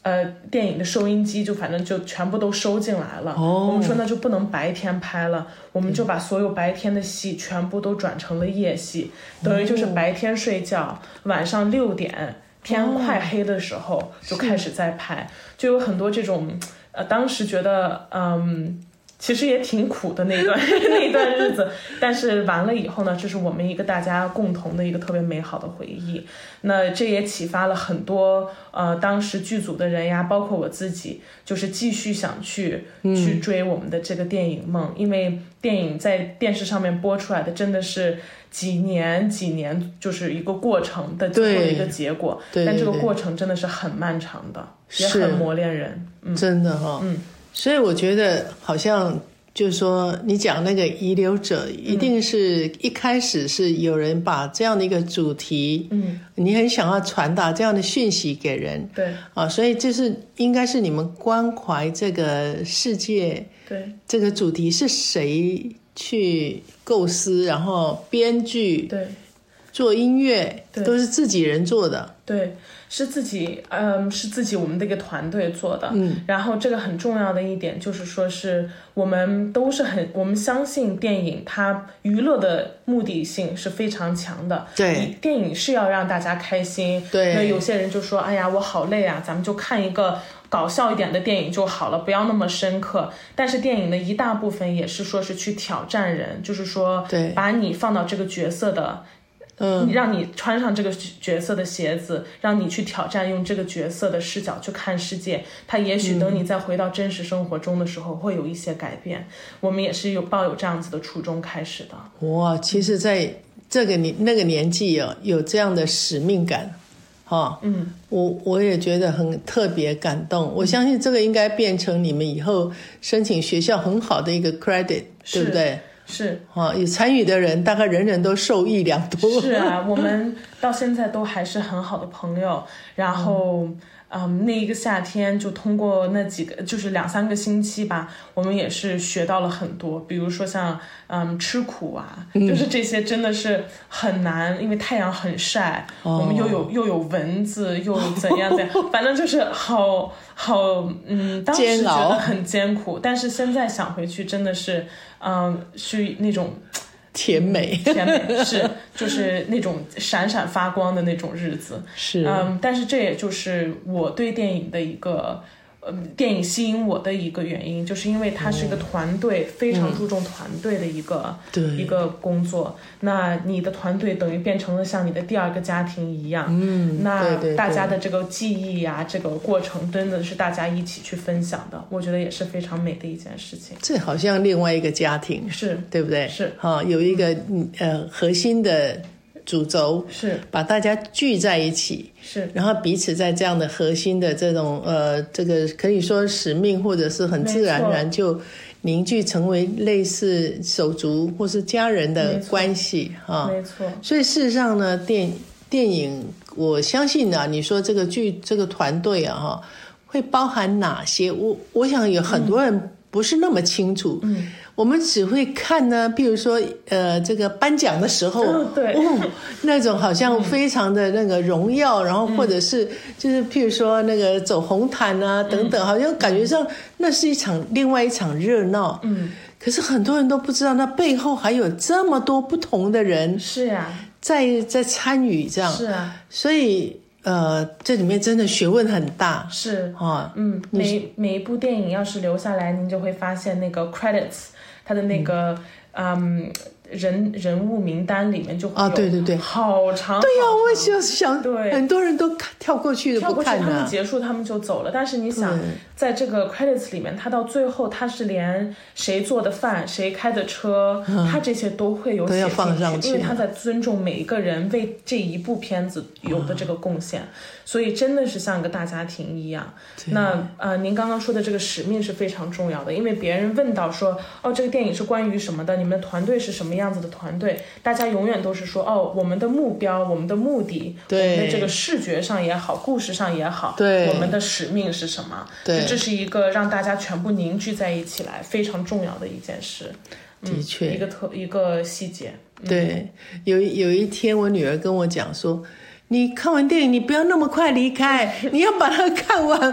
电影的收音机就反正就全部都收进来了。我们说那就不能白天拍了，我们就把所有白天的戏全部都转成了夜戏，等于就是白天睡觉，晚上6点天快黑的时候就开始在拍，就有很多这种当时觉得其实也挺苦的那段日子，但是完了以后呢，这是我们一个大家共同的一个特别美好的回忆。那这也启发了很多当时剧组的人呀，包括我自己，就是继续想去追我们的这个电影梦，因为电影在电视上面播出来的真的是几年就是一个过程的最后的一个结果，但这个过程真的是很漫长的，也很磨练人。 真的所以我觉得好像就是说你讲那个遗留者一定是一开始是有人把这样的一个主题你很想要传达这样的讯息给人， 对所以这是应该是你们关怀这个世界， 对这个主题是谁去构思，然后编剧对做音乐都是自己人做的， 对，是自己我们的一个团队做的。然后这个很重要的一点就是说是我们相信电影它娱乐的目的性是非常强的。 对， 电影是要让大家开心。 对， 那有些人就说哎呀我好累啊，咱们就看一个搞笑一点的电影就好了，不要那么深刻。但是电影的一大部分也是说是去挑战人，就是说把你放到这个角色的让你穿上这个角色的鞋子，让你去挑战用这个角色的视角去看世界，它也许等你再回到真实生活中的时候会有一些改变。我们也是抱有这样子的初衷开始的。 哇，其实在这个那个年纪有这样的使命感我也觉得很特别感动。我相信这个应该变成你们以后申请学校很好的一个 credit， 对不对？ 是有参与的人大概人人都受益良多。 是啊，我们到现在都还是很好的朋友。然后那一个夏天就通过那几个就是2-3个星期吧，我们也是学到了很多，比如说像吃苦啊，就是这些真的是很难，因为太阳很晒，我们又有蚊子，又怎样，反正就是当时觉得很艰苦，但是现在想回去真的是是那种甜美是就是那种闪闪发光的那种日子。 是但是这也就是我对电影的一个电影吸引我的一个原因，就是因为它是一个团队，非常注重团队的一个工作。那你的团队等于变成了像你的第2个家庭一样。那大家的这个记忆呀，这个过程真的是大家一起去分享的，我觉得也是非常美的一件事情。 这好像另外一个家庭， 是对不对？ 是有一个核心的主轴， 是把大家聚在一起， 是然后彼此在这样的核心的这种这个可以说使命，或者是很自然而然就凝聚成为类似手足或是家人的关系没错。 所以事实上呢，电影我相信你说这个团队会包含哪些？我想有很多人不是那么清楚。我们只会看呢，譬如说这个颁奖的时候，那种好像非常的那个荣耀，然后或者是就是譬如说那个走红毯啊等等，好像感觉上那是另外一场热闹。可是很多人都不知道那背后还有这么多不同的人， 是呀， 在参与这样。 是啊， 所以这里面真的学问很大。 是每一部电影要是留下来，您就会发现那个 credits 它的那个人物名单里面就会有对好长。 对呀，我也想对， 很多人都跳过去不看他们结束他们就走了。但是你想，在这个 credits 里面，他到最后他是连谁做的饭、谁开的车，他这些都会有写进去， 放上去， 因为他在尊重每一个人为这一部片子有的这个贡献。所以真的是像个大家庭一样。那您刚刚说的这个使命是非常重要的，因为别人问到说这个电影是关于什么的，你们的团队是什么样子的团队，大家永远都是说我们的目标、我们的目的、我们的这个视觉上也好、故事上也好，我们的使命是什么？这是一个让大家全部凝聚在一起来非常重要的一件事。 的确， 一个细节。 对，有一天我女儿跟我讲说，你看完电影你不要那么快离开，你要把它看完。